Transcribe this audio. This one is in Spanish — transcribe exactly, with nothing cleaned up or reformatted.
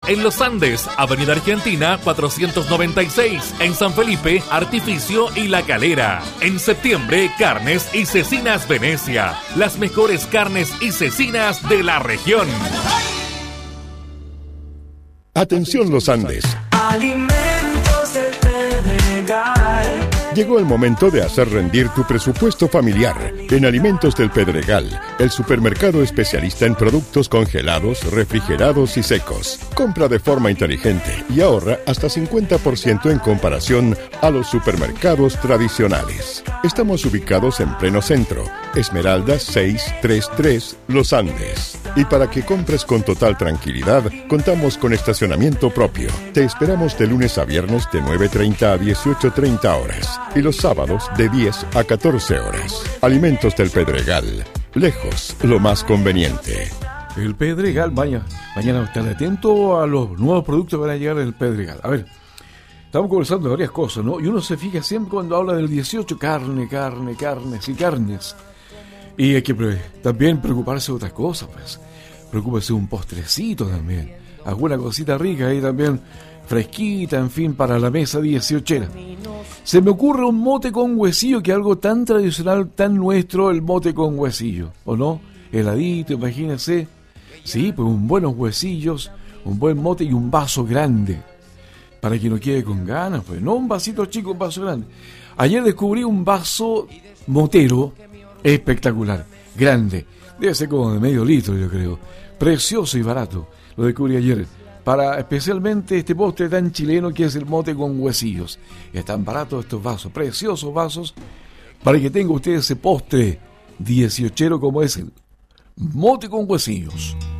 En Los Andes, Avenida Argentina cuatrocientos noventa y seis. En San Felipe, Artificio y La Calera. En septiembre, Carnes y Cecinas Venecia. Las mejores carnes y cecinas de la región. Atención Los Andes. Alimentos del Pedregal. Llegó el momento de hacer rendir tu presupuesto familiar. En Alimentos del Pedregal, el supermercado especialista en productos congelados, refrigerados y secos. Compra de forma inteligente y ahorra hasta cincuenta por ciento en comparación a los supermercados tradicionales. Estamos ubicados en pleno centro, Esmeralda seiscientos treinta y tres, Los Andes. Y para que compres con total tranquilidad, contamos con estacionamiento propio. Te esperamos de lunes a viernes de nueve treinta a dieciocho treinta horas y los sábados de diez a catorce horas. Alimentos del Pedregal. Lejos, lo más conveniente. El Pedregal, vaya, mañana estar atento a los nuevos productos que van a llegar del Pedregal. A ver, estamos conversando de varias cosas, ¿no? Y uno se fija siempre cuando habla del dieciocho, carne, carne, carnes y carnes. Y hay que pre- también preocuparse de otras cosas, pues. Preocúpese de un postrecito también. Alguna cosita rica ahí también, fresquita, en fin, para la mesa dieciochera. Se me ocurre un mote con huesillo, que es algo tan tradicional, tan nuestro, el mote con huesillo, ¿o no? Heladito, imagínense. Sí, pues un buenos huesillos, un buen mote y un vaso grande. Para que no quede con ganas, pues. No un vasito chico, un vaso grande. Ayer descubrí un vaso motero espectacular, grande. Debe ser como de medio litro, yo creo. Precioso y barato. Lo descubrí ayer. Para especialmente este postre tan chileno que es el mote con huesillos. Están baratos estos vasos, preciosos vasos, para que tenga usted ese postre dieciochero como es el mote con huesillos.